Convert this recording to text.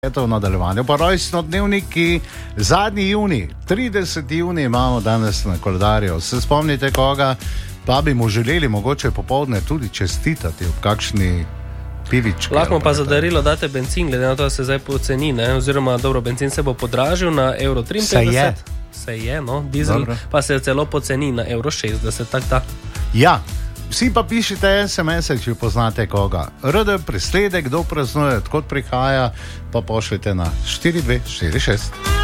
V nadaljevanju pa rojstnodnevniki, zadnji junij, 30. junij imamo danes na koledarju. Se spomnite koga, pa bi mu želeli mogoče popoldne tudi čestitati ob kakšni pivički. Lahko pa za darilo date benzin, glede na to, da se zdaj poceni, ne? Oziroma, dobro, benzin se bo podražil na euro 53. Se je, no, dizel dobro. Pa se celo poceni na euro 60, tak da. Ja. Vsi pa pišite SMS-e, če poznate koga. RD presledek, kdo praznuje, odkot prihaja, pa pošljite na 4246.